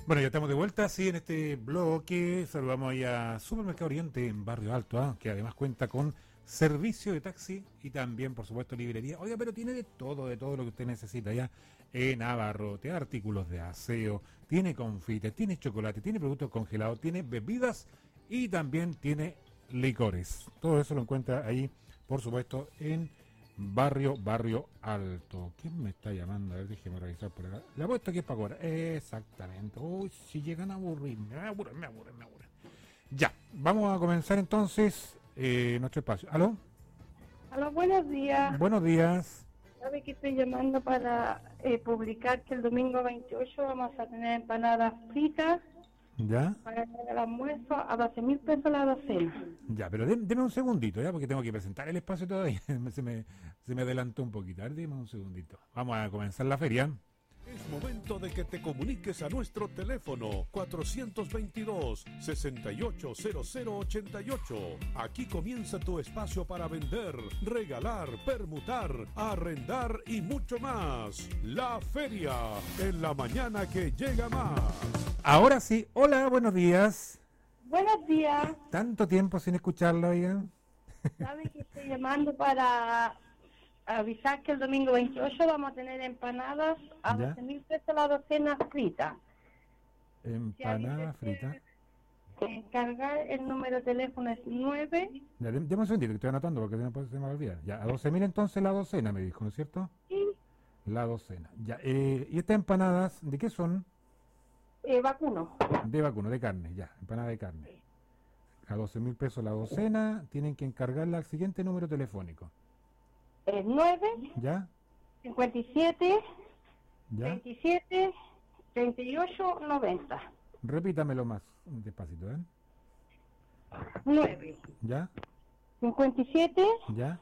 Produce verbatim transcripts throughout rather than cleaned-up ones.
Bueno, ya estamos de vuelta, sí, en este bloque. Saludamos ahí a Supermercado Oriente en Barrio Alto, ¿eh? Que además cuenta con servicio de taxi y también, por supuesto, librería. Oiga, pero tiene de todo, de todo lo que usted necesita ya en abarrote, artículos de aseo, tiene confites, tiene chocolate, tiene productos congelados, tiene bebidas y también tiene licores. Todo eso lo encuentra ahí, por supuesto, en Barrio, Barrio Alto. ¿Quién me está llamando? A ver, déjeme revisar por acá. La apuesta que es para cobrar. Exactamente. Uy, si llegan a aburrir. Me aburren, me aburren, me aburren. Ya, vamos a comenzar entonces eh, nuestro espacio. ¿Aló? Aló, buenos días. Buenos días. Sabe que estoy llamando para eh, publicar que el domingo veintiocho vamos a tener empanadas fritas ¿Ya? para el almuerzo a doce mil pesos la docena. Ya, pero dé- deme un segundito, ¿ya? Porque tengo que presentar el espacio todavía. se, me, se me adelantó un poquito. A ver, dime un segundito. Vamos a comenzar la feria. Es momento de que te comuniques a nuestro teléfono cuatrocientos veintidós, sesenta y ocho cero cero ochenta y ocho. Aquí comienza tu espacio para vender, regalar, permutar, arrendar y mucho más. La feria, en la mañana que llega más. Ahora sí, hola, buenos días. Buenos días. Tanto tiempo sin escucharlo, oigan. Sabe que estoy llamando para avisar que el domingo veintiocho vamos a tener empanadas a ¿Ya? doce mil pesos la docena frita. Empanada frita. Encargar el número de teléfono es nueve Ya, dé- deme un segundito que estoy anotando porque después se me va a olvidar. Ya, a doce mil entonces la docena, me dijo, ¿no es cierto? y La docena. Ya, eh, ¿y estas empanadas de qué son? eh, vacuno. De vacuno, de carne, ya, empanada de carne. A doce mil pesos la docena, tienen que encargarla al siguiente número telefónico. Es nueve ¿Ya? cincuenta y siete ¿Ya? veintisiete treinta y ocho noventa. Repítamelo más despacito, ¿eh? nueve ¿Ya? cincuenta y siete ¿Ya?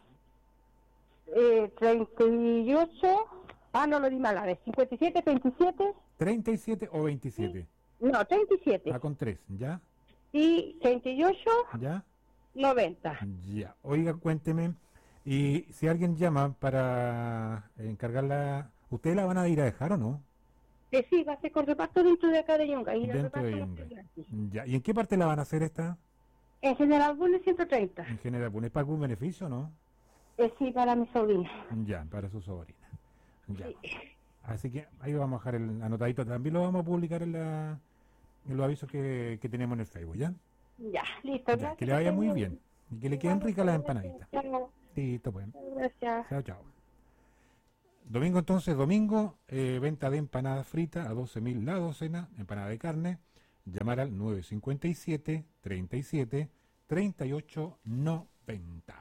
eh, treinta y ocho. Ah, no lo di mal, a ver, cincuenta y siete, treinta y siete. ¿treinta y siete o veintisiete? No, treinta y siete. Ah, con tres, ¿ya? Y treinta y ocho ¿Ya? noventa. Ya. Oiga, cuénteme, y si alguien llama para encargarla, ¿ustedes la van a ir a dejar o no? Eh, sí, va a ser con reparto dentro de acá de Yungay. Y el Dentro de reparto va a Yungay. ser gratis. Ya. ¿Y en qué parte la van a hacer esta? En General Bulnes ciento treinta. En general, ¿es para algún beneficio o no? Eh, sí, para mi sobrina. Ya, para su sobrina. Ya. Sí. Así que ahí vamos a dejar el anotadito. También lo vamos a publicar en, la, en los avisos que, que tenemos en el Facebook, ¿ya? Ya, listo. Ya, Gracias. que le vaya muy bien. Y que le queden ricas las Gracias. empanaditas. Chao. Listo, pues. Gracias. Chao, chao. Domingo entonces, domingo, eh, venta de empanadas fritas a doce mil la docena, empanada de carne. Llamar al nueve cincuenta y siete, treinta y siete, treinta y ocho noventa.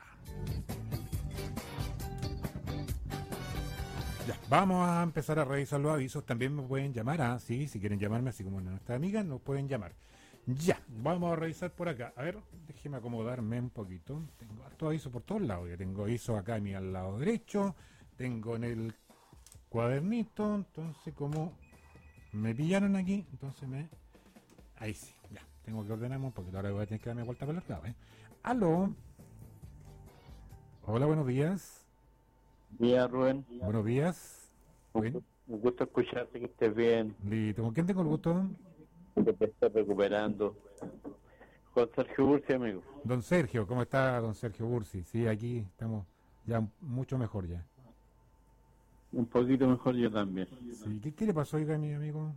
Ya, vamos a empezar a revisar los avisos. También me pueden llamar, ah, sí, si quieren llamarme, así como nuestra amiga, nos pueden llamar. Ya, vamos a revisar por acá. A ver, déjeme acomodarme un poquito. Tengo harto aviso por todos lados. Ya tengo aviso acá a mi al lado derecho. Tengo en el cuadernito. Entonces, como me pillaron aquí, entonces me... Ahí sí, ya. Tengo que ordenarme un poquito. Ahora voy a tener que darme vuelta por el lado, ¿eh? Aló. Hola, buenos días. Día, Rubén. Buenos días. Un Buen- gu- un gusto escucharte, que estés bien, Listo. ¿Con quién tengo el gusto? que te estés recuperando. Juan Sergio Bursi, amigo. Don Sergio, ¿cómo está don Sergio Bursi? Sí, aquí estamos ya mucho mejor ya. Un poquito mejor yo también. Sí. ¿Qué, qué le pasó, oiga, mi amigo?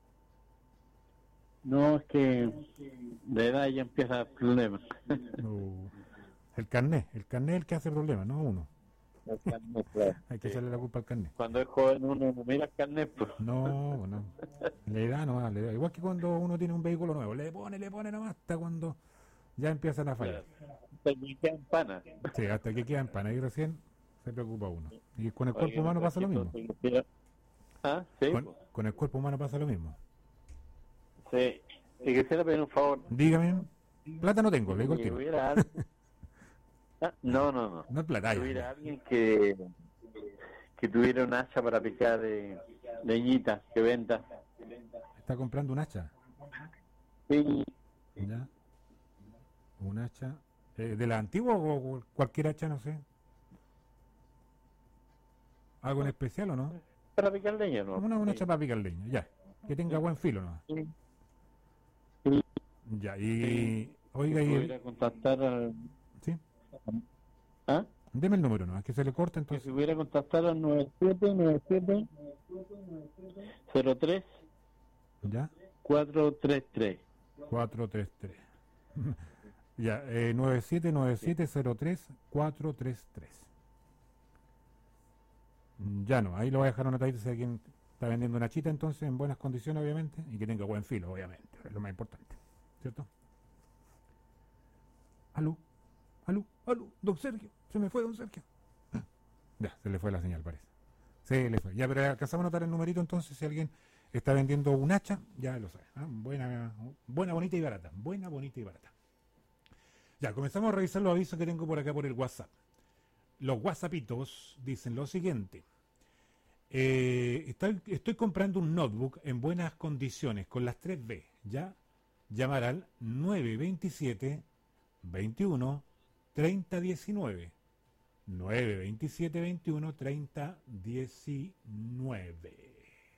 No, es que de edad ya empieza el problema. No. El carnet, el carnet es el que hace problemas, no uno. El carnet, claro. Hay que Sí. echarle la culpa al carnet. Cuando es joven uno no mira el carnet, pues. No, bueno, le da nomás, le da. Igual que cuando uno tiene un vehículo nuevo, le pone, le pone nomás hasta cuando ya empiezan a fallar. Se me quedan panas. Sí, hasta que quedan pan, ahí recién se preocupa uno. Y con el cuerpo Oye, humano pasa lo mismo. entonces, quisiera- Ah, sí, Con, pues. con el cuerpo humano pasa lo mismo. Sí. Y quisiera pedir un favor. Dígame, plata no tengo, le digo el Que tiro. hubiera alguien... Ah, no, no, no. No es plata, Que ya. hubiera alguien que, que tuviera un hacha para picar de leñitas que venda. Está comprando un hacha, Sí, ¿ya? Un hacha. Eh, ¿De la antigua o cualquier hacha, no sé? ¿Algo en especial o no? para picar leña, ¿no? Una, una Sí. hacha para picar leña, ya. Que tenga buen filo, ¿no? Sí. Ya, y... Sí. Oiga, y... Pudiera contactar al... ¿Sí? ¿Ah? Deme el número, ¿no? Es que se le corta Que entonces. se pudiera contactar al nueve siete nueve siete cero tres ¿Ya? cuatro tres tres. cuatro tres tres. Ya, eh, nueve siete nueve siete cero tres cuatro tres tres. Ya no, ahí lo voy a dejar anotadito si alguien está vendiendo una chita entonces en buenas condiciones obviamente y que tenga buen filo obviamente, es lo más importante, ¿cierto? Aló, aló, aló, don Sergio, se me fue don Sergio. Ya, se le fue la señal parece. Se le fue. Ya, pero alcanzamos a anotar el numerito entonces si alguien está vendiendo un hacha, ya lo sabe. ¿Ah? Buena, buena, bonita y barata. Buena, bonita y barata. Ya, comenzamos a revisar los avisos que tengo por acá por el WhatsApp. Los WhatsAppitos dicen lo siguiente. Eh, estoy, estoy comprando un notebook en buenas condiciones con las tres B. Ya, llamar al nueve veintisiete veintiuno treinta diecinueve. nueve veintisiete veintiuno treinta diecinueve.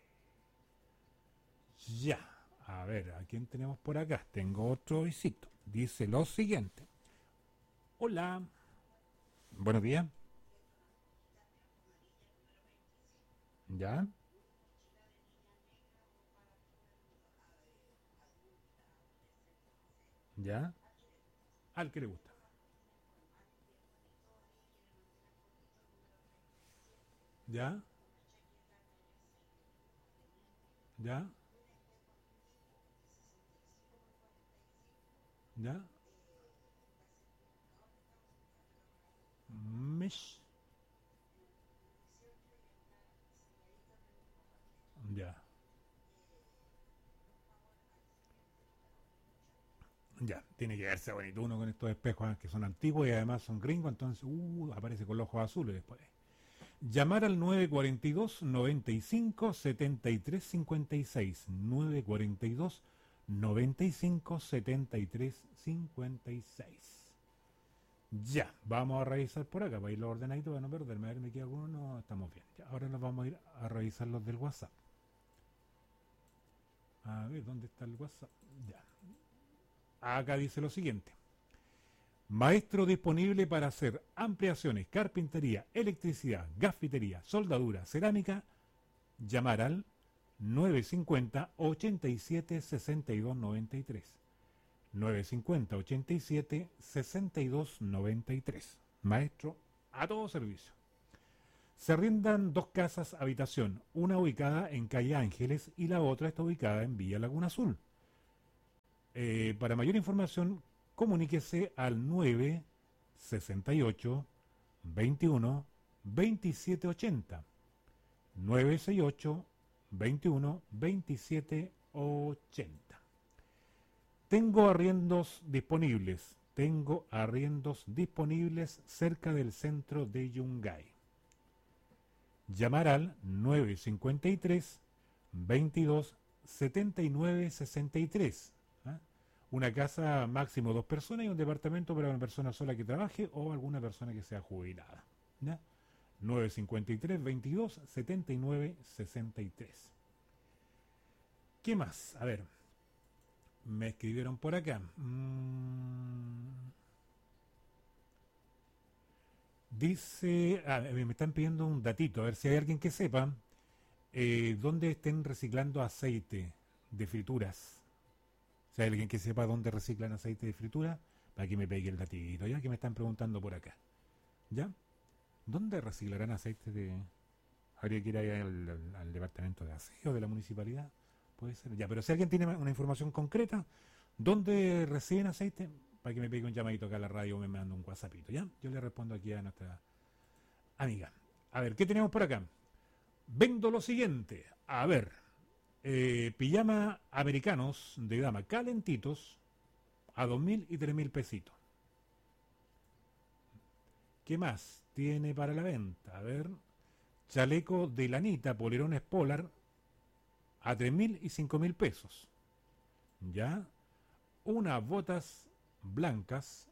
Ya, a ver, ¿a quién tenemos por acá? Tengo otro visito. Dice lo siguiente. Hola. Buenos días. ¿Ya? ¿Ya? Al que le gusta. ¿Ya? ¿Ya? ¿Ya? Mish. Ya. Ya, tiene que verse bonito uno con estos espejos ¿eh? Que son antiguos y además son gringos, entonces uh, aparece con los ojos azules después. Llamar al nueve cuarenta y dos noventa y cinco setenta y tres cincuenta y seis. nueve cuarenta y dos noventa y cinco setenta y tres cincuenta y seis. Ya, vamos a revisar por acá para irlo ordenadito para no perderme. A ver, me queda alguno, no, estamos bien. Ya, ahora nos vamos a ir a revisar los del WhatsApp. A ver, ¿dónde está el WhatsApp? Ya. Acá dice lo siguiente. Maestro disponible para hacer ampliaciones, carpintería, electricidad, gasfitería, soldadura, cerámica. Llamar al nueve cincuenta ochenta y siete sesenta y dos noventa y tres. nueve cincuenta ochenta y siete sesenta y dos noventa y tres. Maestro a todo servicio. Se arriendan dos casas habitación, una ubicada en calle Ángeles y la otra está ubicada en Villa Laguna Azul. Eh, para mayor información, comuníquese al nueve sesenta y ocho veintiuno veintisiete ochenta. nueve sesenta y ocho veintiuno veintisiete ochenta. Tengo arriendos disponibles. Tengo arriendos disponibles cerca del centro de Yungay. Llamar al nueve cincuenta y tres veintidós setenta y nueve sesenta y tres. ¿eh? Una casa máximo dos personas y un departamento para una persona sola que trabaje o alguna persona que sea jubilada. ¿ya? nueve cincuenta y tres veintidós setenta y nueve sesenta y tres. ¿Qué más? A ver. Me escribieron por acá. Mm. Dice, ah, me están pidiendo un datito, a ver si hay alguien que sepa eh, dónde estén reciclando aceite de frituras. Si hay alguien que sepa dónde reciclan aceite de fritura, para que me pegue el datito, ya que me están preguntando por acá. ¿Ya? ¿Dónde reciclarán aceite de...? Habría que ir ahí al, al, al departamento de aseo de la municipalidad. Puede ser, ya, pero si alguien tiene una información concreta, ¿dónde reciben aceite? Para que me pegue un llamadito acá a la radio o me mande un WhatsAppito, ¿ya? Yo le respondo aquí a nuestra amiga. A ver, ¿qué tenemos por acá? Vendo lo siguiente. A ver, eh, pijama americanos de dama calentitos a dos mil y tres mil pesitos. ¿Qué más tiene para la venta? A ver, chaleco de lanita, polerones polar a tres mil y cinco mil pesos. ¿Ya? Unas botas blancas.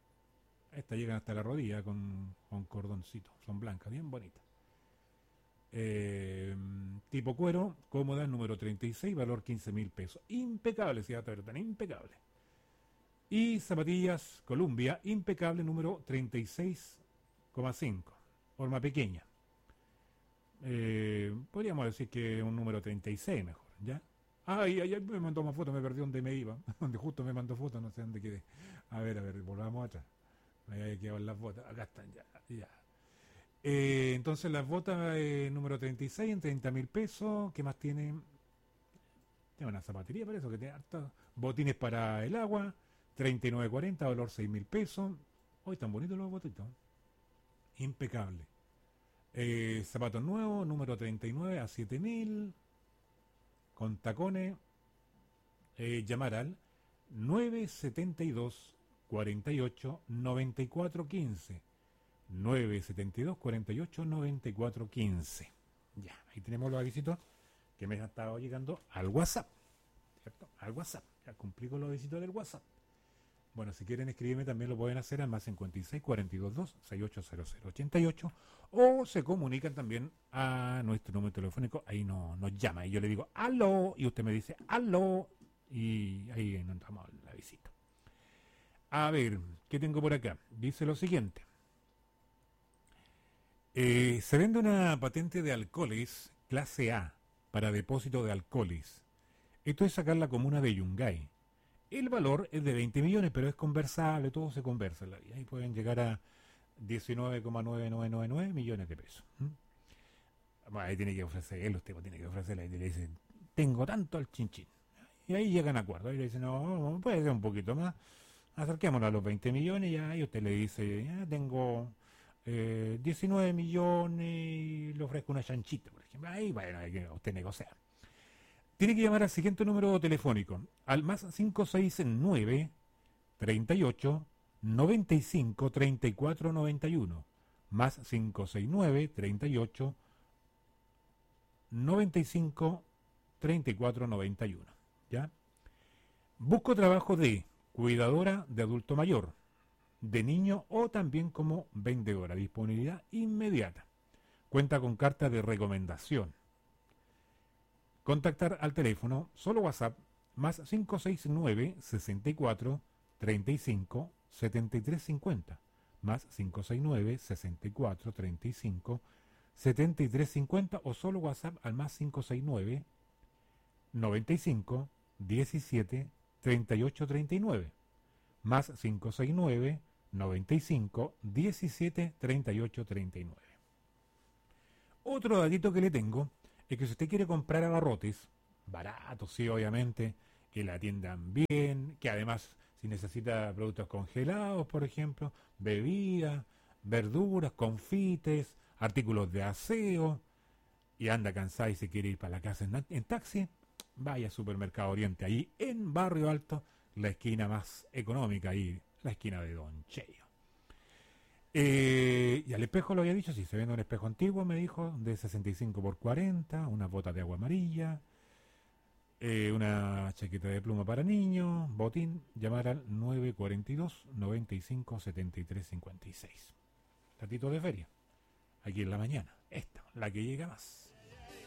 Estas llegan hasta la rodilla con, con cordoncito. Son blancas, bien bonitas. Eh, tipo cuero, cómoda, número treinta y seis, valor quince mil pesos. Impecable, si va tan impecable. Y zapatillas Columbia, impecable, número treinta y seis coma cinco, forma pequeña. Eh, podríamos decir que un número treinta y seis mejor, ¿ya? Ay, ay, ay, me mandó más fotos, me perdí donde me iba, donde justo me mandó fotos, no sé dónde quedé. A ver, a ver, volvamos atrás. Me había quedado en las botas, acá están ya, ya. Eh, entonces las botas eh, número treinta y seis en treinta mil pesos. ¿Qué más tiene? Tiene una zapatería para eso, que tiene harta. Botines para el agua, treinta y nueve cuarenta, valor seis mil pesos. Hoy están bonitos los botitos. Impecable. Eh, zapatos nuevos, número treinta y nueve a siete mil. Con tacones. Eh, llamar al nueve setenta y dos cuarenta y ocho noventa y cuatro quince. nueve setenta y dos cuarenta y ocho noventa y cuatro quince. Ya, ahí tenemos los avisitos que me han estado llegando al WhatsApp, ¿cierto? Al WhatsApp. Ya cumplí con los avisitos del WhatsApp. Bueno, si quieren escribirme también lo pueden hacer al más cincuenta y seis cuarenta y dos dos sesenta y ocho cero cero ochenta y ocho, o se comunican también a nuestro número telefónico. Ahí no, nos llama y yo le digo aló y usted me dice aló y ahí nos damos la visita. A ver, ¿qué tengo por acá? Dice lo siguiente. Eh, se vende una patente de alcoholes clase A para depósito de alcoholes. Esto es sacar la comuna de Yungay. El valor es de veinte millones, pero es conversable, todo se conversa en la vida. Ahí pueden llegar a diecinueve coma nueve nueve nueve nueve millones de pesos. ¿Mm? Bueno, ahí tiene que ofrecer, él usted tiene que ofrecerle, y le dice, tengo tanto al chinchín. Y ahí llegan a acuerdo. Ahí le dicen, no, puede ser un poquito más. Acerquémonos a los veinte millones y ahí usted le dice, ya tengo eh, diecinueve millones y le ofrezco una chanchita, por ejemplo. Ahí, bueno, hay que usted negociar. Tiene que llamar al siguiente número telefónico, al más cinco seis nueve, treinta y ocho, noventa y cinco, treinta y cuatro noventa y uno, más cinco seis nueve, treinta y ocho, noventa y cinco, treinta y cuatro noventa y uno. ¿Ya? Busco trabajo de cuidadora de adulto mayor, de niño o también como vendedora. Disponibilidad inmediata. Cuenta con carta de recomendación. Contactar al teléfono, solo WhatsApp, más cinco seis nueve, sesenta y cuatro, treinta y cinco, setenta y tres cincuenta, más cinco seis nueve, sesenta y cuatro, treinta y cinco, setenta y tres cincuenta, o solo WhatsApp al más cinco seis nueve, noventa y cinco, diecisiete, treinta y ocho treinta y nueve, más cinco seis nueve, noventa y cinco, diecisiete, treinta y ocho treinta y nueve. Otro datito que le tengo es que si usted quiere comprar abarrotes, baratos, sí, obviamente, que la atiendan bien, que además, si necesita productos congelados, por ejemplo, bebidas, verduras, confites, artículos de aseo, y anda cansada y se quiere ir para la casa en, en taxi, vaya a Supermercado Oriente, ahí en Barrio Alto, la esquina más económica, ahí, la esquina de Don Cheyo. Eh, y al espejo lo había dicho, si se vende un espejo antiguo, me dijo, de sesenta y cinco por cuarenta, una bota de agua amarilla, eh, una chaqueta de pluma para niños, botín, llamar al nueve cuarenta y dos, noventa y cinco, setenta y tres cincuenta y seis. Ratito de feria, aquí en la mañana, esta, la que llega más.